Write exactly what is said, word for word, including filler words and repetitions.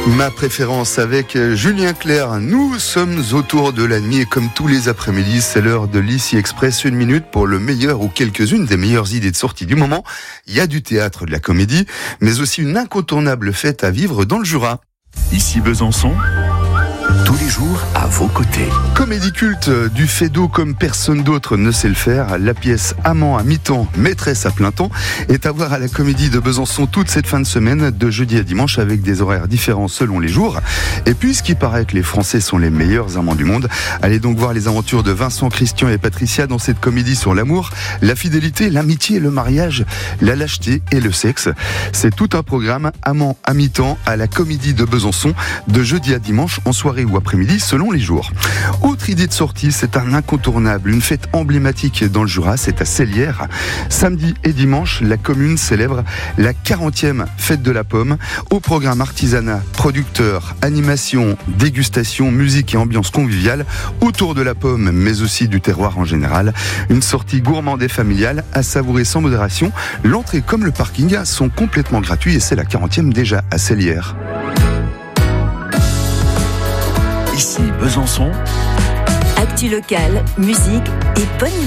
Ma préférence avec Julien Clerc. Nous sommes autour de la nuit et comme tous les après-midi, c'est l'heure de l'Ici Express. Une minute pour le meilleur ou quelques-unes des meilleures idées de sortie du moment. Il y a du théâtre, de la comédie, mais aussi une incontournable fête à vivre dans le Jura. Ici Besançon, tous les jours à vos côtés. Comédie culte du Feydeau comme personne d'autre ne sait le faire. La pièce Amant à mi-temps, maîtresse à plein temps est à voir à la Comédie de Besançon toute cette fin de semaine, de jeudi à dimanche, avec des horaires différents selon les jours. Et puisqu'il paraît que les Français sont les meilleurs amants du monde, allez donc voir les aventures de Vincent, Christian et Patricia dans cette comédie sur l'amour, la fidélité, l'amitié, le mariage, la lâcheté et le sexe. C'est tout un programme Amant à mi-temps à la Comédie de Besançon, de jeudi à dimanche, en soirée ou après-midi selon les jours. Autre idée de sortie, c'est un incontournable, une fête emblématique dans le Jura, c'est à Cellières. Samedi et dimanche, la commune célèbre la quarantième fête de la pomme. Au programme artisanat, producteurs, animation, dégustation, musique et ambiance conviviale autour de la pomme, mais aussi du terroir en général. Une sortie gourmande et familiale à savourer sans modération. L'entrée comme le parking sont complètement gratuits et c'est la quarantième déjà à Cellières. Ici Besançon, actu locale, musique et bonne